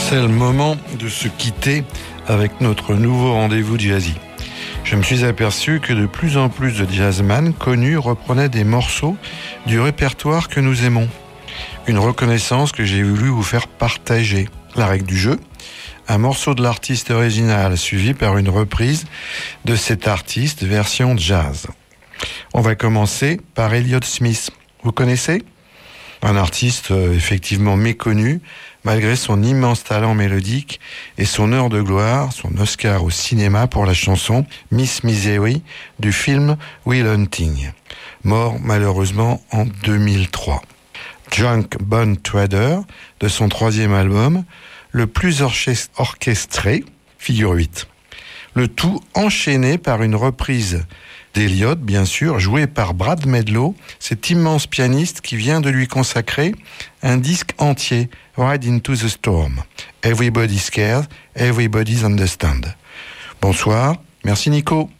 C'est le moment de se quitter avec notre nouveau rendez-vous jazzy. Je me suis aperçu que de plus en plus de jazzman connus reprenaient des morceaux du répertoire que nous aimons. Une reconnaissance que j'ai voulu vous faire partager. La règle du jeu, un morceau de l'artiste original suivi par une reprise de cet artiste version jazz. On va commencer par Elliott Smith. Vous connaissez ? Un artiste effectivement méconnu, malgré son immense talent mélodique et son heure de gloire, son Oscar au cinéma pour la chanson Miss Misery du film Will Hunting, mort malheureusement en 2003. Junk Bond Trader, de son 3e album, le plus orchestré, figure 8. Le tout enchaîné par une reprise d'Elliott, bien sûr, jouée par Brad Medlow, cet immense pianiste qui vient de lui consacrer un disque entier, Ride into the Storm. Everybody's scared, everybody's understand. Bonsoir, merci Nico.